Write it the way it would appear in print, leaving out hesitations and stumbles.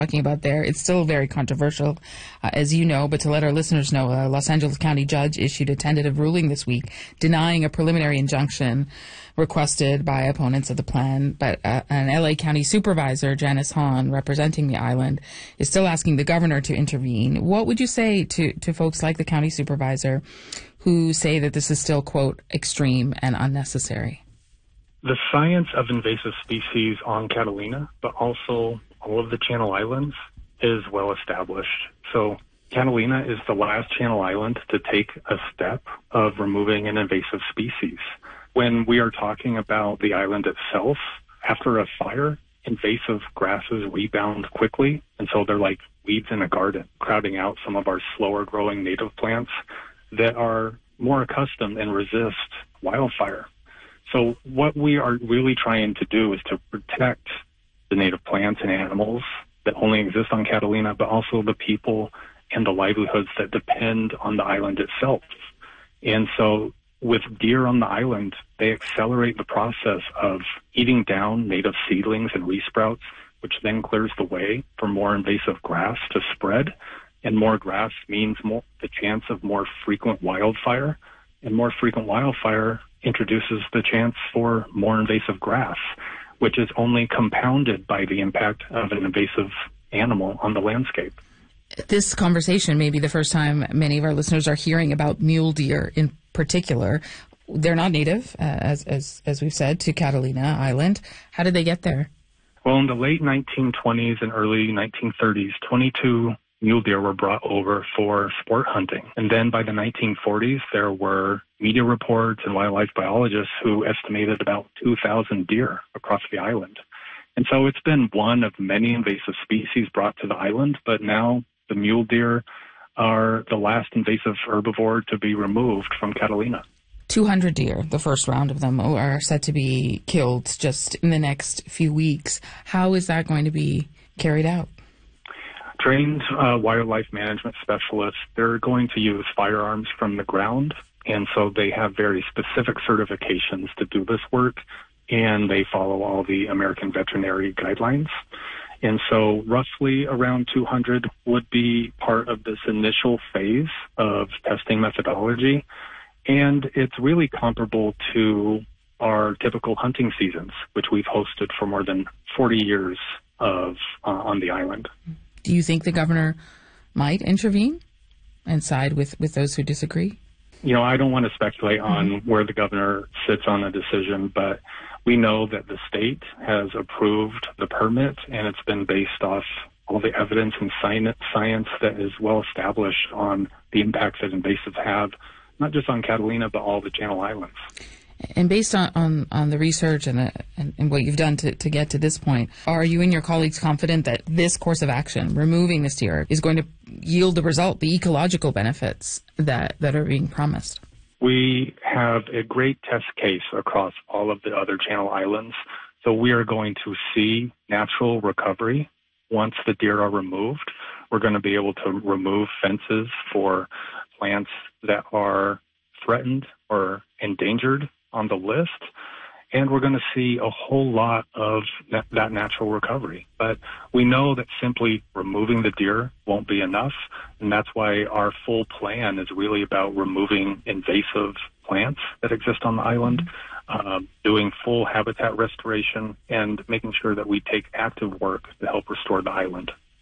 talking about there. It's still very controversial, as you know, but to let our listeners know, a Los Angeles County judge issued a tentative ruling this week denying a preliminary injunction requested by opponents of the plan. But an LA County supervisor, Janice Hahn, representing the island, is still asking the governor to intervene. What would you say to folks like the county supervisor who say that this is still, quote, extreme and unnecessary? The science of invasive species on Catalina, but also all of the Channel Islands, is well established. So Catalina is the last Channel Island to take a step of removing an invasive species. When we are talking about the island itself, after a fire, invasive grasses rebound quickly, and so they're like weeds in a garden, crowding out some of our slower growing native plants that are more accustomed and resist wildfire. So what we are really trying to do is to protect the native plants and animals that only exist on Catalina, but also the people and the livelihoods that depend on the island itself. And so with deer on the island, they accelerate the process of eating down native seedlings and resprouts, which then clears the way for more invasive grass to spread. And more grass means more the chance of more frequent wildfire, and more frequent wildfire introduces the chance for more invasive grass, which is only compounded by the impact of an invasive animal on the landscape. This conversation may be the first time many of our listeners are hearing about mule deer in particular. They're not native, as we've said, to Catalina Island. How did they get there? Well, in the late 1920s and early 1930s, 22 mule deer were brought over for sport hunting. And then by the 1940s, there were media reports and wildlife biologists who estimated about 2,000 deer across the island. And so it's been one of many invasive species brought to the island, but now the mule deer are the last invasive herbivore to be removed from Catalina. 200 deer, the first round of them, are set to be killed just in the next few weeks. How is that going to be carried out? Trained wildlife management specialists, they're going to use firearms from the ground, and so they have very specific certifications to do this work, and they follow all the American veterinary guidelines. And so roughly around 200 would be part of this initial phase of testing methodology, and it's really comparable to our typical hunting seasons, which we've hosted for more than 40 years of on the island. Do you think the governor might intervene and side with those who disagree? You know, I don't want to speculate on where the governor sits on a decision, but we know that the state has approved the permit, and it's been based off all the evidence and science that is well established on the impacts that invasives have, not just on Catalina, but all the Channel Islands. And based on the research and what you've done to get to this point, are you and your colleagues confident that this course of action, removing this deer, is going to yield the result, the ecological benefits that are being promised? We have a great test case across all of the other Channel Islands, so we are going to see natural recovery once the deer are removed. We're going to be able to remove fences for plants that are threatened or endangered on the list, and we're going to see a whole lot of that natural recovery. But we know that simply removing the deer won't be enough, and that's why our full plan is really about removing invasive plants that exist on the island, doing full habitat restoration, and making sure that we take active work to help restore the island.